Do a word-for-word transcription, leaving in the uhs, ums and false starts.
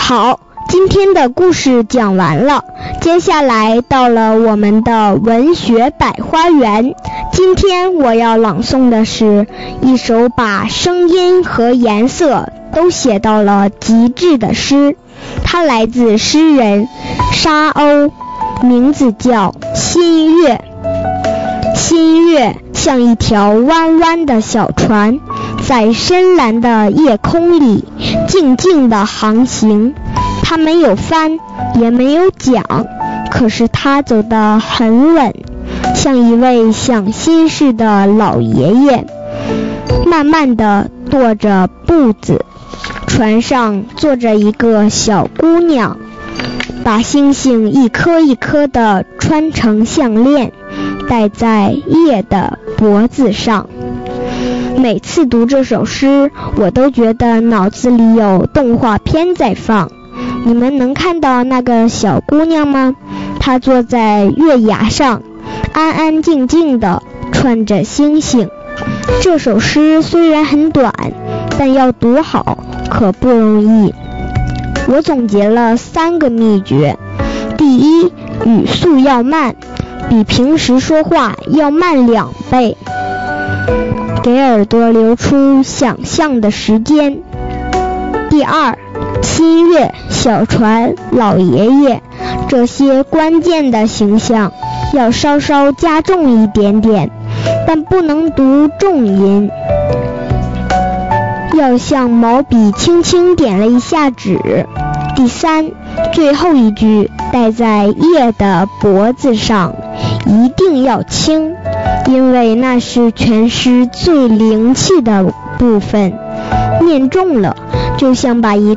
好，今天的故事讲完了，接下来到了我们的文学百花园。今天我要朗诵的是一首把声音和颜色都写到了极致的诗，它来自诗人沙鸥，名字叫《新月》。新月像一条弯弯的小船，在深蓝的夜空里静静地航行。它没有帆，也没有桨，可是它走得很稳，像一位想心事的老爷爷，慢慢地踱着步子。船上坐着一个小姑娘，把星星一颗一颗地穿成项链，戴在叶的脖子上。每次读这首诗，我都觉得脑子里有动画片在放。你们能看到那个小姑娘吗？她坐在月牙上，安安静静地穿着星星。这首诗虽然很短，但要读好可不容易。我总结了三个秘诀。第一，语速要慢，比平时说话要慢两倍，给耳朵留出想象的时间。第二，新月、小船、老爷爷这些关键的形象要稍稍加重一点点，但不能读重音，要像毛笔轻轻点了一下纸。第三，最后一句戴在叶的脖子上一定要轻，因为那是全诗最灵气的部分，念重了就像把一